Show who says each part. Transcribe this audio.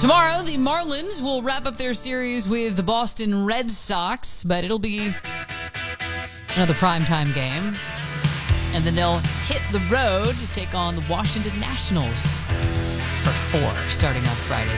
Speaker 1: Tomorrow, the Marlins will wrap up their series with the Boston Red Sox, but it'll be another primetime game. And then they'll hit the road to take on the Washington Nationals for 4 starting on Friday.